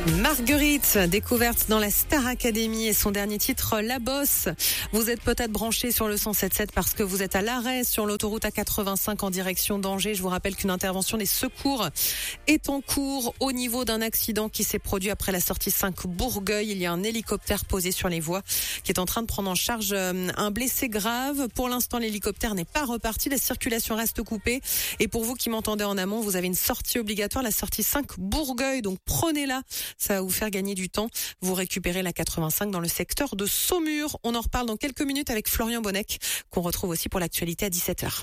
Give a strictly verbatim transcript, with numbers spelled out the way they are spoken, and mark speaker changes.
Speaker 1: Marguerite, découverte dans la Star Academy et son dernier titre, La Bosse. Vous êtes peut-être branché sur le cent sept sept parce que vous êtes à l'arrêt sur l'autoroute A quatre-vingt-cinq en direction d'Angers. Je vous rappelle qu'une intervention des secours est en cours au niveau d'un accident qui s'est produit après la sortie cinq Bourgueil. Il y a un hélicoptère posé sur les voies qui est en train de prendre en charge un blessé grave. Pour l'instant, l'hélicoptère n'est pas reparti. La circulation reste coupée. Et pour vous qui m'entendez en amont, vous avez une sortie obligatoire, la sortie cinq Bourgueil. Donc prenez-la. Ça va vous faire gagner du temps. Vous récupérez la quatre-vingt-cinq dans le secteur de Saumur. On en reparle dans quelques minutes avec Florian Bonnec, qu'on retrouve aussi pour l'actualité à dix-sept heures.